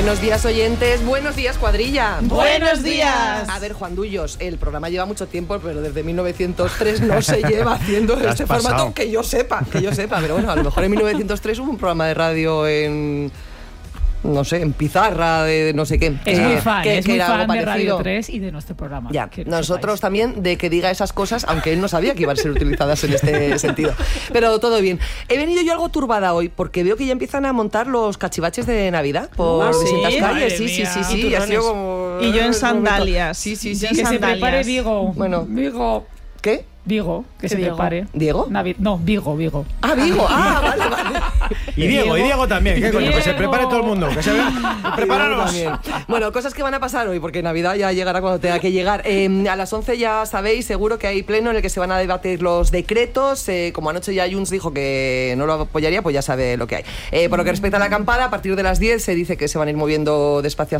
Buenos días, oyentes. Buenos días, cuadrilla. Buenos días. A ver, Juan Dullos, el programa lleva mucho tiempo, pero desde 1903 no se lleva haciendo este formato que yo sepa. Pero bueno, a lo mejor en 1903 hubo un programa de radio en... no sé, en pizarra de no sé qué. Es muy fan, es muy fan de Radio 3 y de nuestro programa. Ya, nosotros también de que diga esas cosas, aunque él no sabía que iban a ser utilizadas en este sentido. Pero todo bien. He venido yo algo turbada hoy porque veo que ya empiezan a montar los cachivaches de Navidad por distintas calles. Sí. Y yo en sandalias. Sí. Que se prepare Vigo. Bueno. Vigo. ¿Qué? Vigo, que se prepare. ¿Diego? No, Vigo. Ah, Vigo. Vale. Y Diego también. ¿Qué coño? Que se prepare todo el mundo. Que se vea. Prepáranos. Bueno, cosas que van a pasar hoy, porque Navidad ya llegará cuando tenga que llegar. A las 11 ya sabéis, seguro que hay pleno en el que se van a debatir los decretos. Como anoche ya Junts dijo que no lo apoyaría, pues ya sabe lo que hay. Por lo que respecta a la acampada, a partir de las 10 se dice que se van a ir moviendo despacio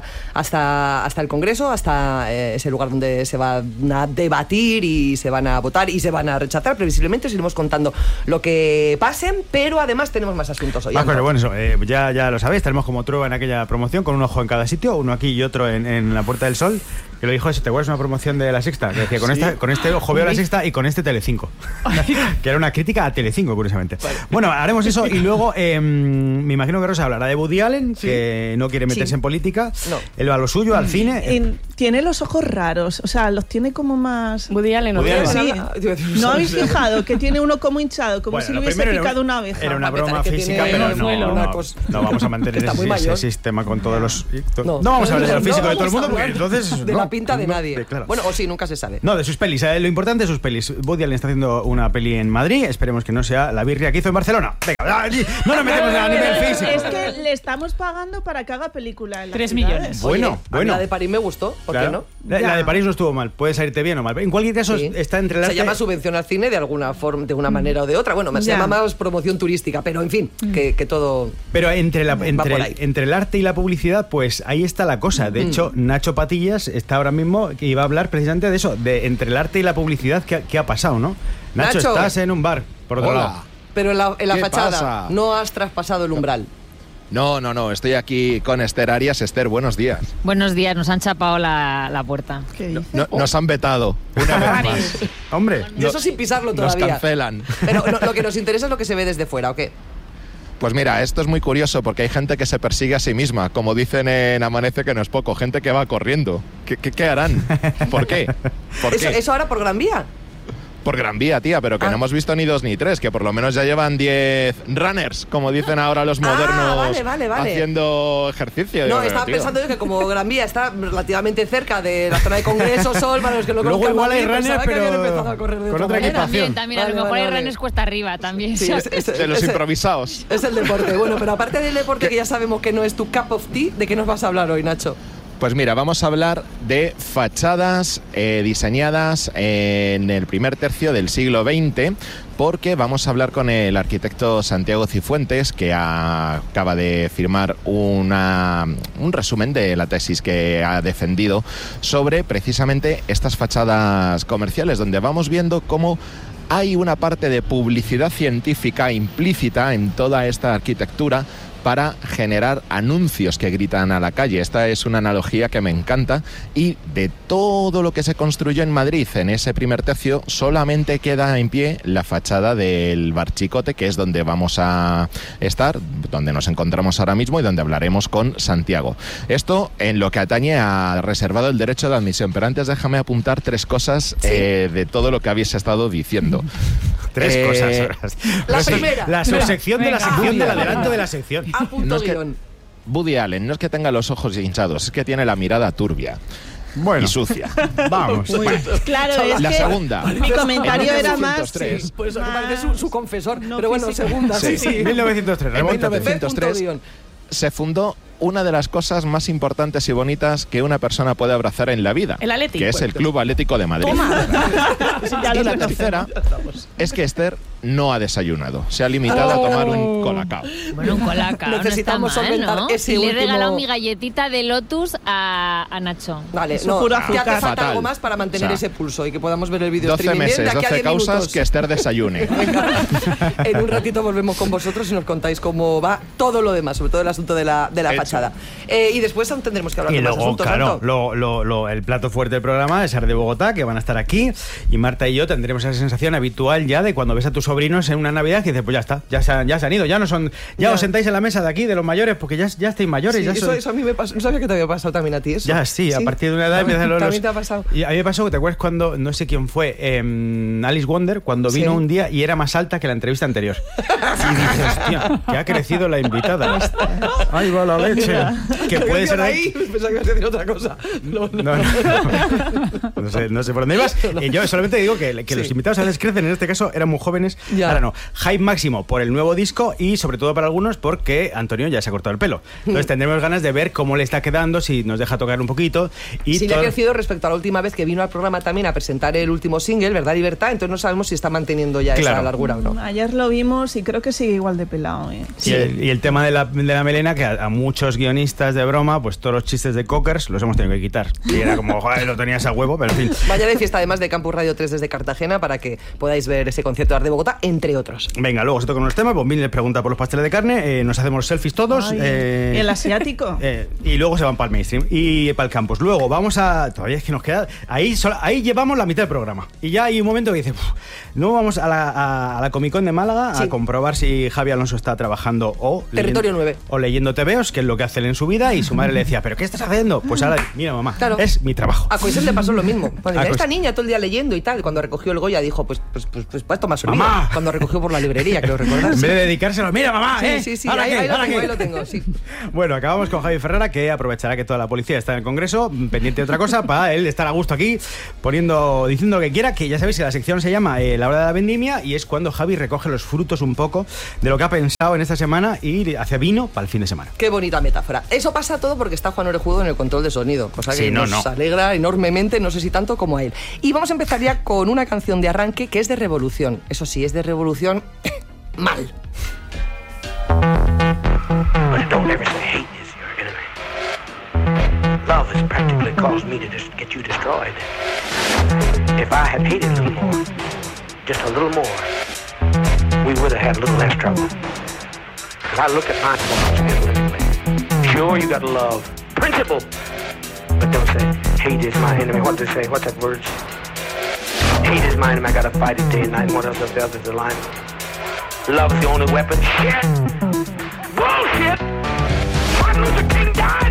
hasta el Congreso, hasta ese lugar donde se van a debatir y se van a votar y se van a rechazar. Previsiblemente os iremos contando lo que pasen, pero además tenemos más asuntos hoy. Bueno, eso, ya lo sabéis, tenemos como Trueba en aquella promoción, con un ojo en cada sitio, uno aquí y otro en la Puerta del Sol, que lo dijo eso, ¿te acuerdas una promoción de La Sexta? Que decía, con este ojo veo La Sexta y con este Telecinco. Que era una crítica a Telecinco, curiosamente. Bueno, haremos eso y luego me imagino que Rosa hablará de Woody Allen, que no quiere meterse en política. No. Él va a lo suyo, al cine. Tiene los ojos raros, o sea, los tiene como más... Woody Allen, ¿no? Sí. ¿No habéis fijado que tiene uno como hinchado, como si le hubiese picado una abeja? Era una broma física, pero no vamos a mantener ese sistema con todos los... No vamos a hablar de lo físico de todo el mundo, porque entonces... De la pinta de nadie. Claro. Bueno, o sí, nunca se sabe. No, de sus pelis. Lo importante de sus pelis. Woody Allen está haciendo una peli en Madrid. Esperemos que no sea la birria que hizo en Barcelona. Venga, no nos metemos a nivel físico. Es que le estamos pagando para que haga película. 3 millones. Bueno. La de París me gustó, ¿por qué no? La de París no estuvo mal. Puede salirte bien o mal. En cualquier caso, está entre el arte... Se llama subvención al cine de alguna forma, de una manera o de otra. Bueno, se llama más promoción turística, pero en fin, que todo... Pero entre el arte y la publicidad, pues ahí está la cosa. De hecho, Nacho Patillas está ahora mismo que iba a hablar precisamente de eso, de entre el arte y la publicidad, ¿qué ha pasado, no? Nacho, estás en un bar, por otro lado. Pero en la fachada pasa? no has traspasado el umbral. No, estoy aquí con Esther Arias. Esther, buenos días. Buenos días, nos han chapado la puerta. Nos han vetado una vez más. Hombre, eso sin pisarlo todavía. Nos cancelan. Pero lo que nos interesa es lo que se ve desde fuera, ¿o qué? Pues mira, esto es muy curioso porque hay gente que se persigue a sí misma, como dicen en Amanece que no es poco, gente que va corriendo. ¿Qué harán? ¿Por qué? ¿Eso ahora por Gran Vía? Por Gran Vía, tía, pero que no hemos visto ni 2 ni 3, que por lo menos ya llevan 10 runners, como dicen ahora los modernos, vale. haciendo ejercicio. No, estaba pensando yo que como Gran Vía está relativamente cerca de la zona de Congreso, Sol, para los que lo conozcan. Luego igual hay runners, pero con otra equipación. También, a lo mejor hay runners cuesta arriba también. Sí, de los improvisados. Es el deporte. Bueno, pero aparte del deporte, que ya sabemos que no es tu cup of tea, ¿de qué nos vas a hablar hoy, Nacho? Pues mira, vamos a hablar de fachadas diseñadas en el primer tercio del siglo XX, porque vamos a hablar con el arquitecto Santiago Cifuentes, que acaba de firmar un resumen de la tesis que ha defendido sobre precisamente estas fachadas comerciales, donde vamos viendo cómo hay una parte de publicidad científica implícita en toda esta arquitectura para generar anuncios que gritan a la calle. Esta es una analogía que me encanta, y de todo lo que se construyó en Madrid en ese primer tercio solamente queda en pie la fachada del Bar Chicote, que es donde vamos a estar, donde nos encontramos ahora mismo y donde hablaremos con Santiago. Esto en lo que atañe a reservado el derecho de admisión, pero antes déjame apuntar 3 cosas de todo lo que habéis estado diciendo. 3 cosas. La primera. La subsección de la sección del adelanto de la sección. No es que Woody Allen no es que tenga los ojos hinchados, es que tiene la mirada turbia. Bueno, y sucia. Vamos. Claro, es la que segunda. Mi comentario era más... Sí, pues parece su confesor. No, pero bueno, física. Segunda. Sí. 1903. En 1903 se fundó una de las cosas más importantes y bonitas que una persona puede abrazar en la vida, el Atleti, que es el Club Atlético de Madrid. Y la tercera es que Esther no ha desayunado. Se ha limitado a tomar un colacao. Bueno, un colacao Necesitamos no está mal, solventar ¿no? ese Y le he último- regalado mi galletita de Lotus a Nacho. Vale, Eso no, puro ya te azúcar. falta Fatal. algo más para mantener O sea, ese pulso y que podamos ver el vídeo 12 streaming bien de meses, aquí a 12 10 causas minutos. que Esther desayune. En un ratito volvemos con vosotros y nos contáis cómo va todo lo demás, sobre todo el asunto de la Hecho. fachada. Y después aún tendremos que hablar Y de más luego, asuntos. claro, Anto. el plato fuerte del programa es Ar de Bogotá, que van a estar aquí. Y Marta y yo tendremos esa sensación habitual ya de cuando ves a tus sobrinos en una Navidad que dices, pues ya está, ya se han ido, ya no son, ya os sentáis en la mesa de aquí, de los mayores, porque ya estáis mayores. Sí, ya eso, sois- eso a mí me pasó. No sabía que te había pasado también a ti eso. Ya, sí, a partir de una edad empiezan los... También te ha pasado. Y a mí me pasó, ¿te acuerdas cuando, no sé quién fue, Alice Wonder, cuando vino Sí. un día y era más alta que la entrevista anterior? Y dije, hostia, que ha crecido la invitada. Ahí va la leche. Que puede ser ahí. Pensaba que ibas a decir otra cosa. No. No sé por dónde ibas. Yo solamente digo que los Sí. invitados a veces crecen, en este caso eran muy jóvenes. Ya. Ahora no. Hype máximo por el nuevo disco y sobre todo para algunos porque Antonio ya se ha cortado el pelo. Entonces tendremos ganas de ver cómo le está quedando, si nos deja tocar un poquito. Y Sí, le ha todo- crecido respecto a la última vez que vino al programa también a presentar el último single, Verdad Libertad, entonces no sabemos si está manteniendo ya esa Claro. largura o no. Ayer lo vimos y creo que sigue igual de pelado. Y el tema de la melena, que a muchos guionistas de broma, pues todos los chistes de Cockers los hemos tenido que quitar. Y era como, joder, lo tenías a huevo, pero en fin. Vaya de fiesta además de Campus Radio 3 desde Cartagena para que podáis ver ese concierto de Ar de Bogotá, entre otros. Venga, luego se tocan unos temas, Bombín les pregunta por los pasteles de carne, nos hacemos selfies todos. Ay, el asiático. Y luego se van para el mainstream y para el campus. Luego vamos a... Todavía es que nos queda... Ahí llevamos la mitad del programa. Y ya hay un momento que dice... Luego vamos a la Comic Con de Málaga Sí. a comprobar si Javi Alonso está trabajando o... Territorio 9. O leyendo TVOs, que es lo que hace él en su vida. Y su madre le decía, ¿pero qué estás haciendo? Pues ahora, mira mamá, Claro. es mi trabajo. A Coisel le pasó lo mismo. Pues A dice, esta Coisel. niña todo el día leyendo y tal. Cuando recogió el Goya dijo, pues toma su libro. ¡Mamá! Cuando recogió por la librería, creo recordar. En vez de dedicárselo, mira mamá, Sí, ¿Ahora ahí qué? lo ¿Ahora tengo, qué? ahí lo tengo, sí. Bueno, acabamos con Javi Ferrara, que aprovechará que toda la policía está en el Congreso, pendiente de otra cosa, para él estar a gusto aquí, diciendo lo que quiera, que ya sabéis que la sección se llama La Hora de la Vendimia, y es cuando Javi recoge los frutos un poco de lo que ha pensado en esta semana y hace vino para el fin de semana. Qué bonita metáfora. Eso pasa todo porque está Juan Orejudo en el control de sonido, cosa que Sí, no, nos no. alegra enormemente, no sé si tanto como a él. Y vamos a empezar ya con una canción de arranque que es de revolución. Eso sí, es de revolución mal. But don't ever say hate is your enemy. Love has practically caused me to just get you destroyed. If I had hated a little more, just a little more, we would have had a little less trouble. Because I look at my thoughts analytically. Sure, you gotta love principle, but don't say hate is my enemy. What do they say? What's that word? Hate is my enemy. I gotta fight it day and night. And what else if the others are lying? Love's the only weapon. Shit! Bullshit! Martin Luther King died